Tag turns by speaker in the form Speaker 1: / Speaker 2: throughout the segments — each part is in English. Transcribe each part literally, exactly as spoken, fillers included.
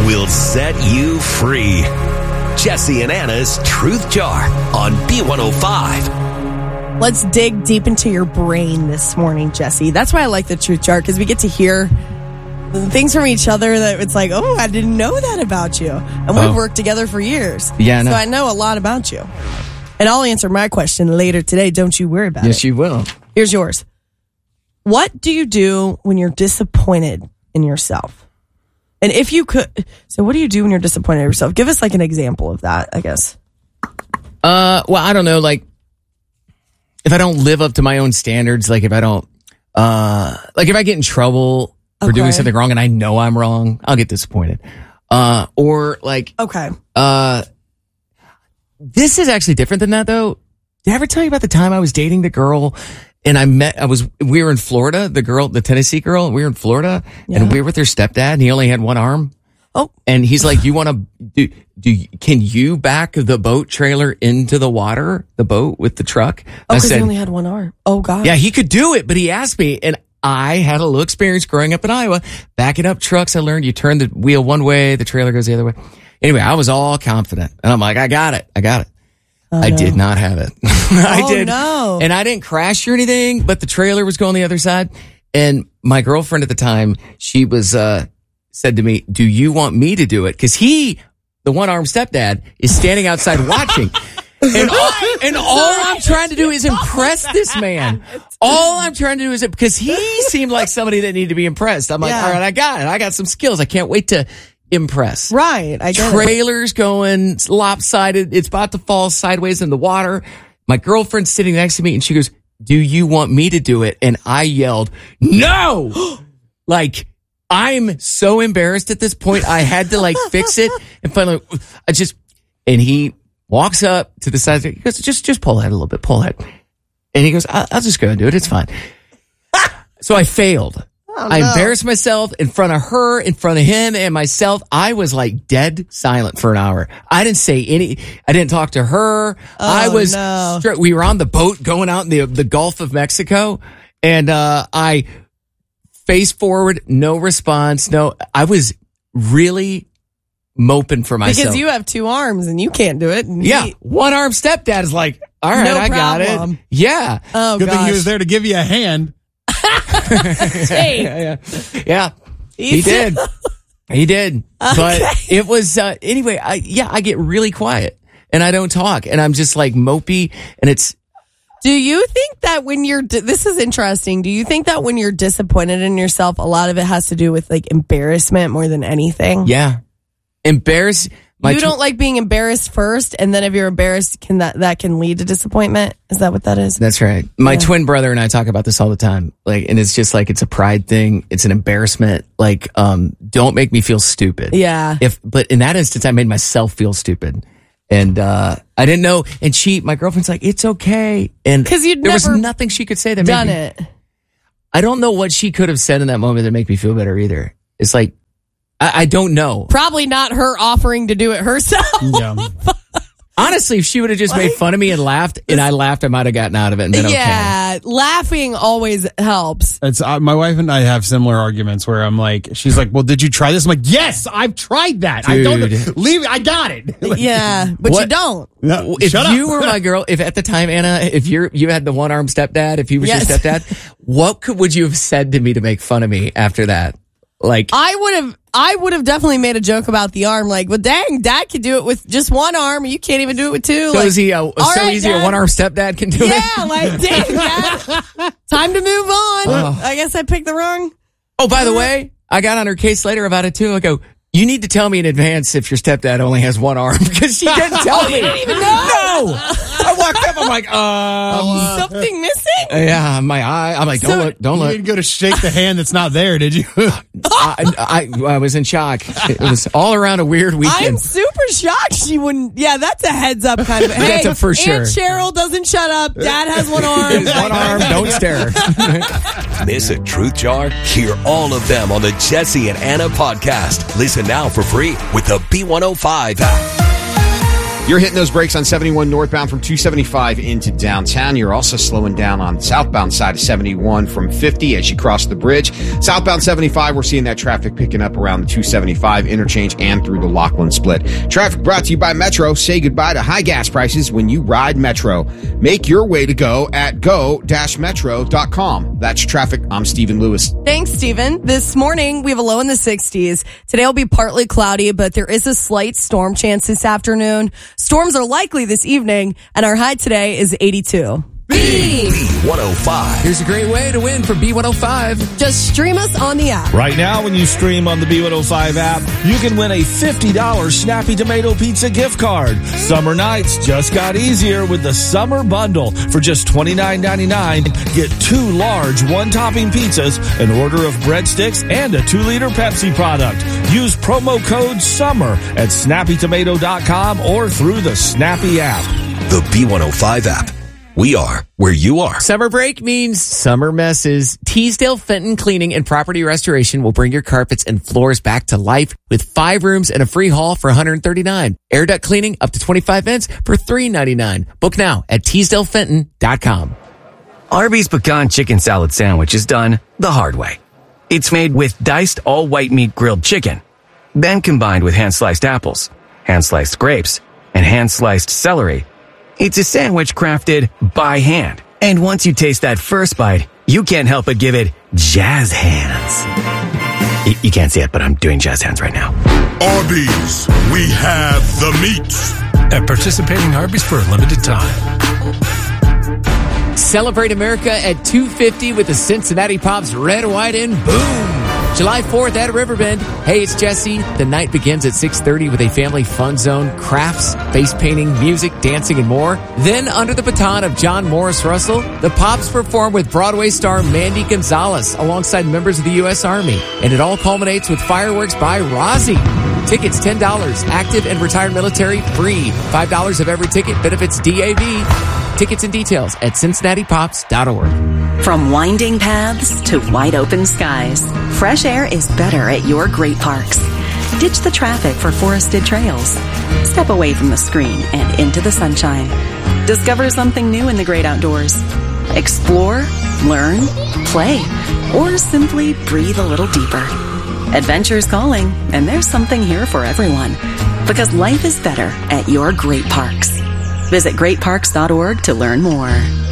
Speaker 1: will set you free. Jesse and Anna's Truth Jar on B one oh five.
Speaker 2: Let's dig deep into your brain this morning, Jesse. That's why I like the Truth Jar, because we get to hear things from each other that it's like, oh, I didn't know that about you. And we've
Speaker 3: oh.
Speaker 2: worked together for years.
Speaker 3: Yeah, I know.
Speaker 2: So I know a lot about you. And I'll answer my question later today. Don't you worry about
Speaker 3: yes,
Speaker 2: it.
Speaker 3: Yes, you will.
Speaker 2: Here's yours. What do you do when you're disappointed in yourself? And if you could, so what do you do when you're disappointed in yourself? Give us like an example of that, I guess.
Speaker 3: Uh, well, I don't know. Like, if I don't live up to my own standards, like if I don't, uh, like if I get in trouble for
Speaker 2: Okay.
Speaker 3: doing something wrong and I know I'm wrong, I'll get disappointed. Uh, or like,
Speaker 2: Okay.
Speaker 3: uh, this is actually different than that though. Did I ever tell you about the time I was dating the girl and I met, I was, we were in Florida, the girl, the Tennessee girl, we were in Florida
Speaker 2: Yeah.
Speaker 3: and we were with her stepdad and he only had one arm.
Speaker 2: Oh.
Speaker 3: And he's like, you want to do, do, can you back the boat trailer into the water, the boat with the truck?
Speaker 2: Oh,
Speaker 3: I
Speaker 2: because
Speaker 3: said,
Speaker 2: he only had one arm. Oh, God.
Speaker 3: yeah, he could do it, but he asked me, and I had a little experience growing up in Iowa. Backing up trucks, I learned you turn the wheel one way, the trailer goes the other way. Anyway, I was all confident, and I'm like, I got it, I got it.
Speaker 2: Oh,
Speaker 3: I
Speaker 2: no.
Speaker 3: did not have it. I
Speaker 2: Oh,
Speaker 3: did.
Speaker 2: no.
Speaker 3: And I didn't crash or anything, but the trailer was going the other side. And my girlfriend at the time, she was, uh, said to me, do you want me to do it? Cause he, the one-armed stepdad, is standing outside watching. And all, and all I'm trying to do is impress this man. All I'm trying to do is, because he seemed like somebody that needed to be impressed. I'm like,
Speaker 2: Yeah.
Speaker 3: all right, I got it. I got some skills. I can't wait to impress.
Speaker 2: Right. I get it.
Speaker 3: Trailer's going it's lopsided. It's about to fall sideways in the water. My girlfriend's sitting next to me and she goes, do you want me to do it? And I yelled, no! Like, I'm so embarrassed at this point. I had to like fix it. And finally, I just, and he walks up to the side. He goes, just, just pull ahead a little bit, pull ahead. And he goes, I'll, I'll just go and do it. It's fine. So I failed.
Speaker 2: Oh,
Speaker 3: I
Speaker 2: no.
Speaker 3: embarrassed myself in front of her, in front of him and myself. I was like dead silent for an hour. I didn't say any, I didn't talk to her. I was,
Speaker 2: no.
Speaker 3: straight, we were on the boat going out in the, the Gulf of Mexico. And, uh, I face forward, no response. No, I was really moping for myself.
Speaker 2: Because you have two arms and you can't do it. And
Speaker 3: yeah.
Speaker 2: he-
Speaker 3: One arm stepdad is like, all right,
Speaker 2: No
Speaker 3: I got
Speaker 2: problem.
Speaker 3: it. Yeah.
Speaker 2: oh,
Speaker 4: Good
Speaker 2: gosh.
Speaker 4: thing he was there to give you a hand.
Speaker 2: Hey,
Speaker 3: Yeah. Yeah. yeah. He
Speaker 2: He's-
Speaker 3: did. He did. But it was, uh, anyway, I, yeah, I get really quiet and I don't talk and I'm just like mopey and it's,
Speaker 2: Do you think that when you're, di- this is interesting. Do you think that when you're disappointed in yourself, a lot of it has to do with like embarrassment more than anything?
Speaker 3: yeah, embarrass. My
Speaker 2: You
Speaker 3: tw-
Speaker 2: don't like being embarrassed first, and then if you're embarrassed, can that, that can lead to disappointment? Is that what that is?
Speaker 3: That's right. My
Speaker 2: Yeah.
Speaker 3: twin brother and I talk about this all the time. Like, and it's just like, it's a pride thing. It's an embarrassment. Like, um, don't make me feel stupid.
Speaker 2: Yeah.
Speaker 3: If, but in that instance, I made myself feel stupid. And, uh, I didn't know. And she, my girlfriend's like, it's okay. And
Speaker 2: 'Cause you'd
Speaker 3: there was
Speaker 2: never
Speaker 3: nothing she could say that
Speaker 2: Done
Speaker 3: made me,
Speaker 2: it.
Speaker 3: I don't know what she could have said in that moment that make me feel better either. It's like, I, I don't know.
Speaker 2: Probably not her offering to do it herself.
Speaker 4: Yeah.
Speaker 3: Honestly, if she would have just made fun of me and laughed and I laughed, I might have gotten out of it and been okay.
Speaker 2: Yeah, laughing always helps.
Speaker 4: It's uh, my wife and I have similar arguments where I'm like, she's like, well, did you try this? I'm like, yes, I've tried that. I don't
Speaker 3: Dude.
Speaker 4: leave it. I got it. Like,
Speaker 2: Yeah, but you
Speaker 3: What-
Speaker 2: don't.
Speaker 4: no,
Speaker 3: If
Speaker 4: shut
Speaker 3: you
Speaker 4: up.
Speaker 3: were my girl, if at the time, Anna, if you're, you had the one armed stepdad, if he was
Speaker 2: Yes.
Speaker 3: your stepdad, what could, would you have said to me to make fun of me after that? Like,
Speaker 2: I would have, I would have definitely made a joke about the arm. Like, well, dang, Dad could do it with just one arm. You can't even do it with two.
Speaker 3: so
Speaker 2: like,
Speaker 3: is he a, so
Speaker 2: right,
Speaker 3: easy
Speaker 2: Dad.
Speaker 3: a one armed stepdad can do it?
Speaker 2: yeah, like, dang, Dad, time to move on.
Speaker 3: Oh.
Speaker 2: I guess I picked the wrong.
Speaker 3: Oh, by the way, I got on her case later about it too. I go, you need to tell me in advance if your stepdad only has one arm because she didn't tell me.
Speaker 2: You didn't even know.
Speaker 3: No. I walked up. I'm like, um,
Speaker 2: Something missing?
Speaker 3: yeah, my eye. I'm like, don't
Speaker 2: So-
Speaker 3: look, don't
Speaker 4: You
Speaker 3: look.
Speaker 4: didn't go to shake the hand that's not there, did you?
Speaker 3: I, I, I was in shock. It was all around a weird
Speaker 2: I'm
Speaker 3: weekend.
Speaker 2: super shocked she wouldn't. Yeah, that's a heads up kind of. Hey,
Speaker 3: That's a for sure.
Speaker 2: Aunt Cheryl doesn't shut up. Dad has one arm.
Speaker 3: One arm, don't stare.
Speaker 1: Miss a truth jar? Hear all of them on the Jesse and Anna podcast. Listen now for free with the B one oh five app.
Speaker 5: You're hitting those brakes on seventy-one northbound from two seventy-five into downtown. You're also slowing down on the southbound side of seventy-one from fifty as you cross the bridge. Southbound seventy-five, we're seeing that traffic picking up around the two seventy-five interchange and through the Laughlin split. Traffic brought to you by Metro. Say goodbye to high gas prices when you ride Metro. Make your way to go at go dash metro dot com. That's traffic. I'm Stephen Lewis.
Speaker 2: Thanks, Stephen. This morning, we have a low in the sixties. Today will be partly cloudy, but there is a slight storm chance this afternoon. Storms are likely this evening, and our high today is eighty-two.
Speaker 1: B one oh five.
Speaker 3: Here's a great way to win for B one oh five.
Speaker 2: Just stream us on the app.
Speaker 6: Right now, when you stream on the B one oh five app, you can win a fifty dollars Snappy Tomato Pizza gift card. Summer nights just got easier with the Summer Bundle. For just twenty-nine ninety-nine, get two large one-topping pizzas, an order of breadsticks, and a two-liter Pepsi product. Use promo code SUMMER at snappy tomato dot com or through the Snappy app.
Speaker 1: The B one oh five app. We are where you are.
Speaker 3: Summer break means summer messes. Teasdale Fenton Cleaning and Property Restoration will bring your carpets and floors back to life with five rooms and a free haul for one hundred thirty-nine dollars. Air duct cleaning up to twenty-five minutes for three ninety-nine. Book now at teasdale fenton dot com.
Speaker 7: Arby's Pecan Chicken Salad Sandwich is done the hard way. It's made with diced all-white meat grilled chicken, then combined with hand-sliced apples, hand-sliced grapes, and hand-sliced celery. It's a sandwich crafted by hand. And once you taste that first bite, you can't help but give it jazz hands. Y- you can't see it, but I'm doing jazz hands right now.
Speaker 8: Arby's, we have the meat.
Speaker 9: At participating Arby's for a limited time.
Speaker 3: Celebrate America at two fifty with the Cincinnati Pops Red, White, and Boom. July fourth at Riverbend. Hey, it's Jesse. The night begins at six thirty with a family fun zone, crafts, face painting, music, dancing, and more. Then, under the baton of John Morris Russell, the Pops perform with Broadway star Mandy Gonzalez alongside members of the U S Army. And it all culminates with fireworks by Rozzy. Tickets ten dollars. Active and retired military free. five dollars of every ticket benefits D A V. Tickets and details at cincinnati pops dot org.
Speaker 10: From winding paths to wide open skies, fresh air is better at your great parks. Ditch the traffic for forested trails. Step away from the screen and into the sunshine. Discover something new in the great outdoors. Explore, learn, play, or simply breathe a little deeper. Adventure's calling, and there's something here for everyone. Because life is better at your great parks. Visit great parks dot org to learn more.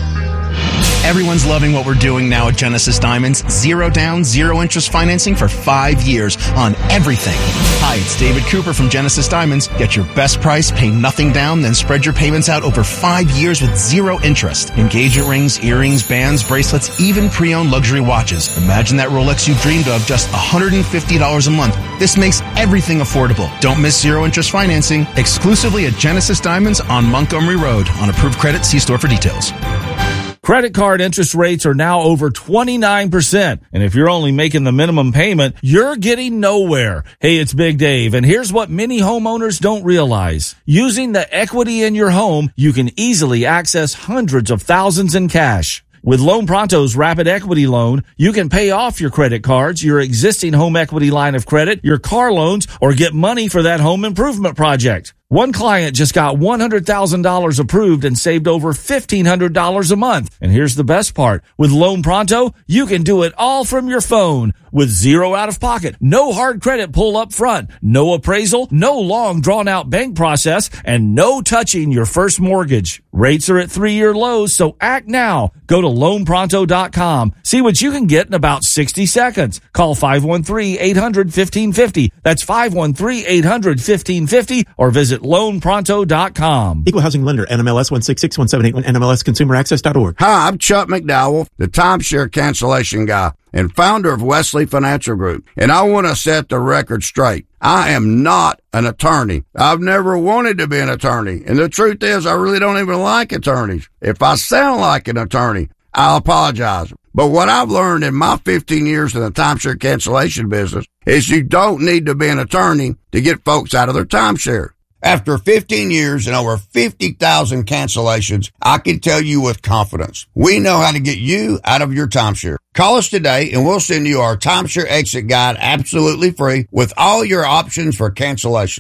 Speaker 11: Everyone's loving what we're doing now at Genesis Diamonds. Zero down, zero interest financing for five years on everything. Hi, it's David Cooper from Genesis Diamonds. Get your best price, pay nothing down, then spread your payments out over five years with zero interest. Engagement rings, earrings, bands, bracelets, even pre-owned luxury watches. Imagine that Rolex you dreamed of, just one hundred fifty dollars a month. This makes everything affordable. Don't miss zero interest financing. Exclusively at Genesis Diamonds on Montgomery Road. On approved credit, see store for details.
Speaker 6: Credit card interest rates are now over twenty-nine percent. And if you're only making the minimum payment, you're getting nowhere. Hey, it's Big Dave, and here's what many homeowners don't realize. Using the equity in your home, you can easily access hundreds of thousands in cash. With Loan Pronto's Rapid Equity Loan, you can pay off your credit cards, your existing home equity line of credit, your car loans, or get money for that home improvement project. One client just got one hundred thousand dollars approved and saved over fifteen hundred dollars a month. And here's the best part. With Loan Pronto, you can do it all from your phone with zero out of pocket, no hard credit pull up front, no appraisal, no long drawn out bank process, and no touching your first mortgage. Rates are at three-year lows, so act now. Go to loan pronto dot com. See what you can get in about sixty seconds. Call five one three, eight hundred, fifteen fifty. That's five one three, eight hundred, fifteen fifty or visit loan pronto dot com.
Speaker 12: Equal housing lender, N M L S one six six one seven eight one, N M L S consumer access dot org.
Speaker 13: Hi, I'm Chuck McDowell, the timeshare cancellation guy and founder of Wesley Financial Group. And I want to set the record straight. I am not an attorney. I've never wanted to be an attorney. And the truth is, I really don't even like attorneys. If I sound like an attorney, I'll apologize. But what I've learned in my fifteen years in the timeshare cancellation business is you don't need to be an attorney to get folks out of their timeshare. After fifteen years and over fifty thousand cancellations, I can tell you with confidence, we know how to get you out of your timeshare. Call us today and we'll send you our timeshare exit guide absolutely free with all your options for cancellation.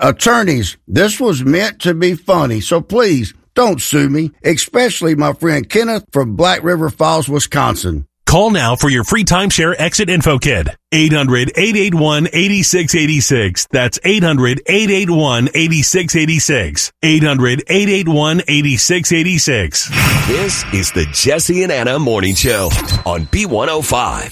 Speaker 13: Attorneys, this was meant to be funny, so please don't sue me, especially my friend Kenneth from Black River Falls, Wisconsin.
Speaker 14: Call now for your free timeshare exit info kit. eight hundred, eight eight one, eight six eight six. That's eight hundred, eight eight one, eight six eight six. eight hundred, eight eight one, eight six eight six.
Speaker 1: This is the Jesse and Anna Morning Show on B one oh five.